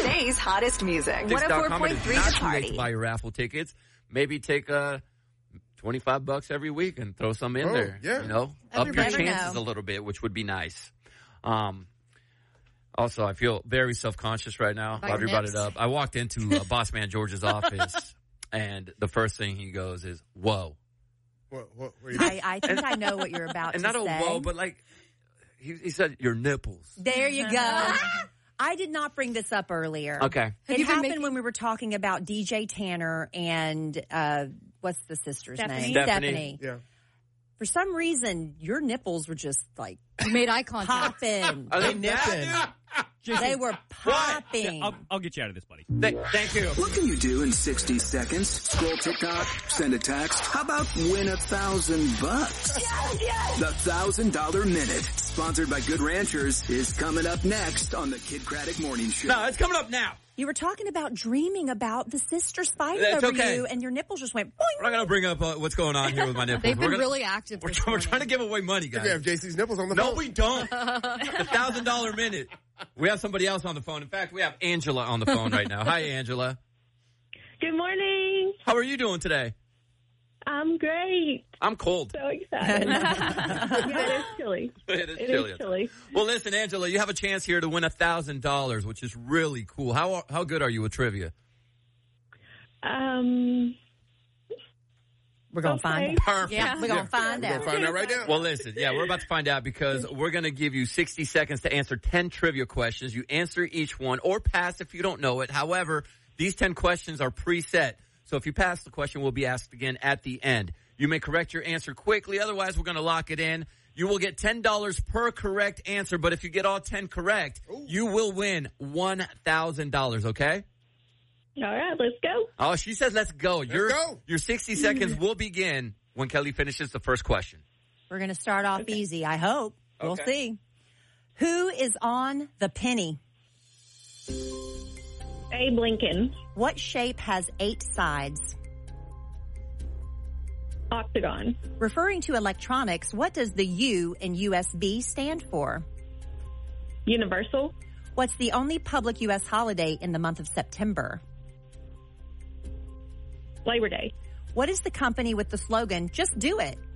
today's hottest music. 104.3 The The Party. Too late to buy your raffle tickets. Maybe take $25 every week and throw some in there. Yeah. You know, up your chances a little bit, which would be nice. Also, I feel very self-conscious right now. Glad you brought it up. I walked into Boss Man George's office, and the first thing he goes is, "Whoa." What I think I know what you're about and to not say. a whoa, but like he said, your nipples. There you go. I did not bring this up earlier. Okay. It happened when we were talking about DJ Tanner and what's the sister's name? Stephanie. Yeah. For some reason, your nipples were just like you made eye contact. Popping. Are they nipping? They were popping. I'll get you out of this, buddy. Thank you. What can you do in 60 seconds? Scroll TikTok, send a text. How about win $1,000? Yes! The $1,000 Minute, sponsored by Good Ranchers, is coming up next on the Kid Craddock Morning Show. No, it's coming up now. You were talking about dreaming about the sisters fighting That's over okay. you, and your nipples just went boing. We're not going to bring up what's going on here with my nipples. They've been really active. We're trying to give away money, guys. We have JC's nipples on the No, phone. we don't. The $1,000 Minute. We have somebody else on the phone. In fact, we have Angela on the phone right now. Hi, Angela. Good morning. How are you doing today? I'm great. I'm cold. So excited. Yeah, it is chilly. It is chilly. Well, listen, Angela, you have a chance here to win $1,000, which is really cool. How good are you with trivia? We're going to find out. Perfect. Yeah, we're going to find out. We're going to find out right now. Well, listen, we're about to find out because we're going to give you 60 seconds to answer 10 trivia questions. You answer each one or pass if you don't know it. However, these 10 questions are preset. So if you pass the question, we'll be asked again at the end. You may correct your answer quickly. Otherwise, we're going to lock it in. You will get $10 per correct answer. But if you get all 10 correct, you will win $1,000, okay? All right, let's go. Oh, she says let's go. Let's go. Your 60 seconds will begin when Kelly finishes the first question. We're going to start off easy, I hope. We'll see. Who is on the penny? Abe Lincoln. What shape has 8 sides? Octagon. Referring to electronics, what does the U in USB stand for? Universal. What's the only public U.S. holiday in the month of September? Labor Day. What is the company with the slogan, "Just do it"?